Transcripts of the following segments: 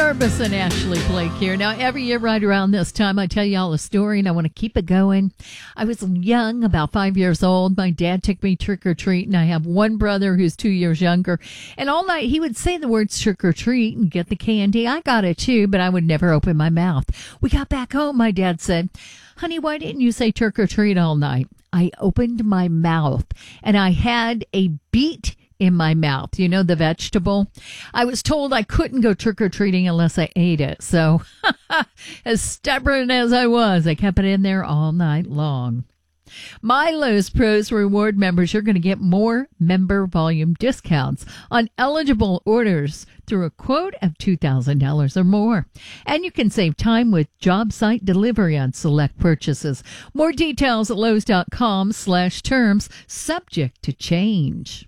Arbus and Ashley Blake here. Now, every year right around this time, I tell you all a story, and I want to keep it going. I was young, about 5 years old. My dad took me trick-or-treat, and I have one brother who's 2 years younger. And all night, he would say the words trick-or-treat and get the candy. I got it, too, but I would never open my mouth. We got back home, my dad said, "Honey, why didn't you say trick-or-treat all night?" I opened my mouth, and I had a beet in my mouth, you know, the vegetable. I was told I couldn't go trick-or-treating unless I ate it. So, as stubborn as I was, I kept it in there all night long. Milo's Pros Reward members are going to get more member volume discounts on eligible orders through a quote of $2,000 or more. And you can save time with job site delivery on select purchases. More details at Lowe's.com/terms, subject to change.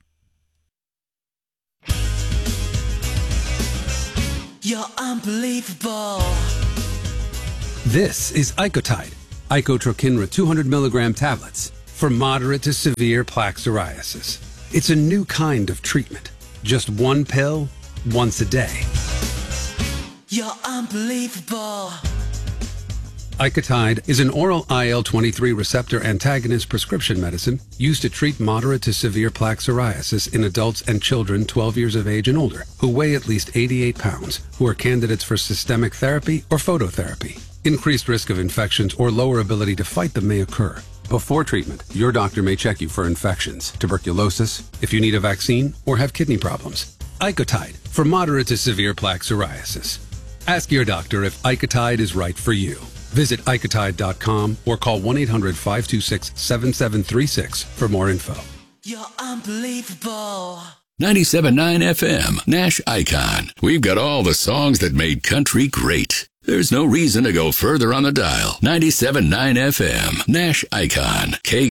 You're unbelievable. This is Icotide, Icotrokinra 200 milligram tablets for moderate to severe plaque psoriasis. It's a new kind of treatment. Just one pill, once a day. You're unbelievable. Icotide is an oral IL-23 receptor antagonist prescription medicine used to treat moderate to severe plaque psoriasis in adults and children 12 years of age and older who weigh at least 88 pounds, who are candidates for systemic therapy or phototherapy. Increased risk of infections or lower ability to fight them may occur. Before treatment, your doctor may check you for infections, tuberculosis, if you need a vaccine, or have kidney problems. Icotide for moderate to severe plaque psoriasis. Ask your doctor if Icotide is right for you. Visit Icotide.com or call 1-800-526-7736 for more info. You're unbelievable. 97.9 FM, Nash Icon. We've got all the songs that made country great. There's no reason to go further on the dial. 97.9 FM, Nash Icon.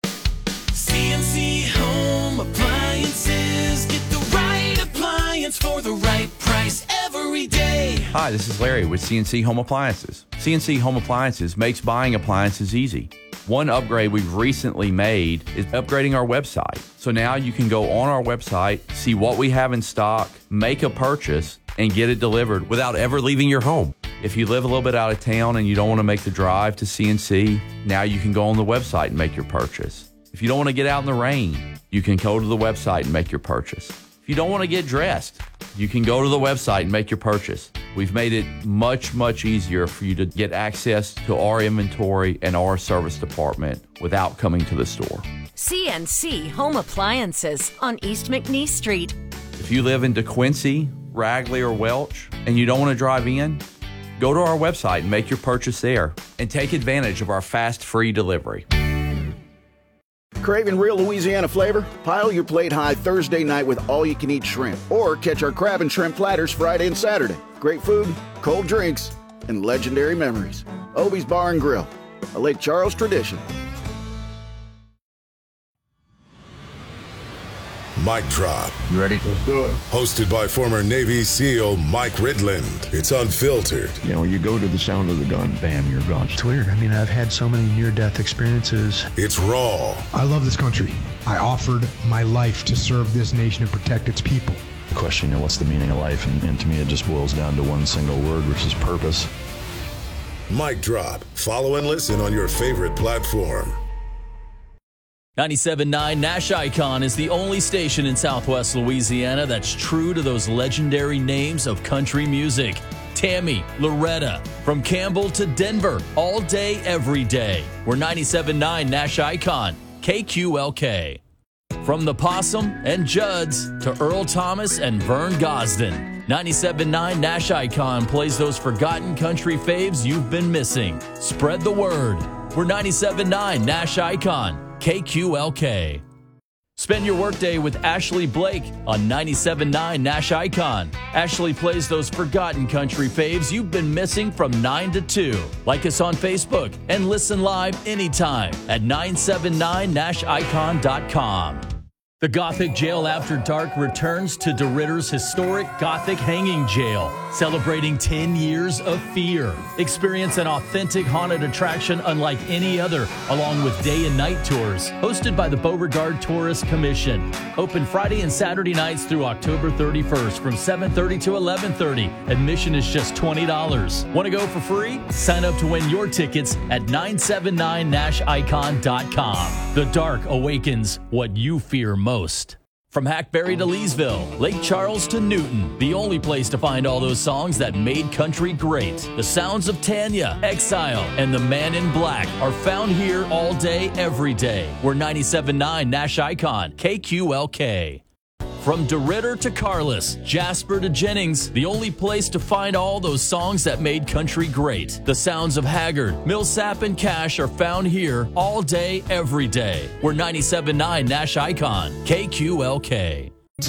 CNC Home Appliances. Get the right appliance for the right price every day. Hi, this is Larry with CNC Home Appliances. CNC Home Appliances makes buying appliances easy. One upgrade we've recently made is upgrading our website. So now you can go on our website, see what we have in stock, make a purchase, and get it delivered without ever leaving your home. If you live a little bit out of town and you don't want to make the drive to CNC, now you can go on the website and make your purchase. If you don't want to get out in the rain, you can go to the website and make your purchase. If you don't want to get dressed, you can go to the website and make your purchase. We've made it much, much easier for you to get access to our inventory and our service department without coming to the store. CNC Home Appliances on East McNeese Street. If you live in DeQuincy, Ragley, or Welch, and you don't want to drive in, go to our website and make your purchase there and take advantage of our fast, free delivery. Craving real Louisiana flavor? Pile your plate high Thursday night with all-you-can-eat shrimp. Or catch our crab and shrimp platters Friday and Saturday. Great food, cold drinks, and legendary memories. Obie's Bar and Grill, a Lake Charles tradition. Mic Drop. You ready? Let's do it. Hosted by former Navy SEAL Mike Ridland. It's unfiltered. You know, you go to the sound of the gun, bam, you're gone. It's weird. I mean, I've had so many near-death experiences. It's raw. I love this country. I offered my life to serve this nation and protect its people. The question, you know, what's the meaning of life? And to me, it just boils down to one single word, which is purpose. Mic Drop. Follow and listen on your favorite platform. 97.9 Nash Icon is the only station in Southwest Louisiana that's true to those legendary names of country music. Tammy, Loretta, from Campbell to Denver, all day, every day. We're 97.9 Nash Icon, KQLK. From the Possum and Judd's to Earl Thomas and Vern Gosden, 97.9 Nash Icon plays those forgotten country faves you've been missing. Spread the word. We're 97.9 Nash Icon, KQLK. Spend your workday with Ashley Blake on 97.9 Nash Icon. Ashley plays those forgotten country faves you've been missing from 9 to 2. Like us on Facebook and listen live anytime at 979nashicon.com. The Gothic Jail After Dark returns to DeRidder's historic Gothic Hanging Jail, celebrating 10 years of fear. Experience an authentic haunted attraction unlike any other, along with day and night tours, hosted by the Beauregard Tourist Commission. Open Friday and Saturday nights through October 31st from 7:30 to 11:30. Admission is just $20. Want to go for free? Sign up to win your tickets at 979nashicon.com. The dark awakens what you fear most. From Hackberry to Leesville, Lake Charles to Newton, the only place to find all those songs that made country great. The sounds of Tanya, Exile, and The Man in Black are found here all day, every day. We're 97.9 Nash Icon, KQLK. From DeRidder to Carless, Jasper to Jennings, the only place to find all those songs that made country great. The sounds of Haggard, Millsap, and Cash are found here all day, every day. We're 97.9 Nash Icon, KQLK.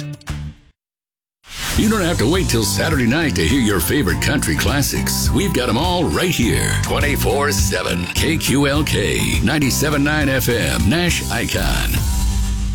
You don't have to wait till Saturday night to hear your favorite country classics. We've got them all right here, 24/7. KQLK, 97.9 FM, Nash Icon.